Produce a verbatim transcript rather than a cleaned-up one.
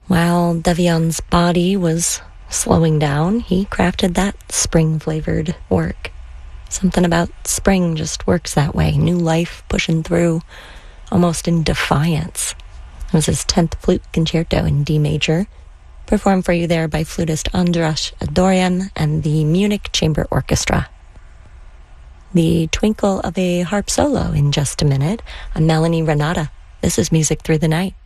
While Devion's body was slowing down, he crafted that spring-flavored work. Something about spring just works that way. New life pushing through, almost in defiance. It was his tenth flute concerto in D major, performed for you there by flutist Andras Adorian and the Munich Chamber Orchestra. The twinkle of a harp solo in just a minute. I'm Melanie Renata. This is Music Through the Night.